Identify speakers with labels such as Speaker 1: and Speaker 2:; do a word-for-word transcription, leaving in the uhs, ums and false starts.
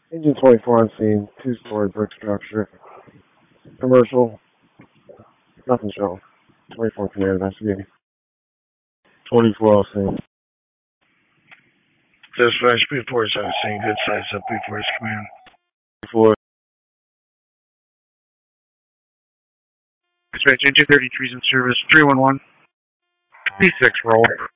Speaker 1: Engine twenty-four on scene, two-story brick structure, commercial, nothing shown. twenty-four command investigating. twenty-four on scene.
Speaker 2: Dispatch, B four is on scene. Good size up, B four is command.
Speaker 1: four.
Speaker 2: Dispatch, engine thirty-three is in service. three one one. P six roll.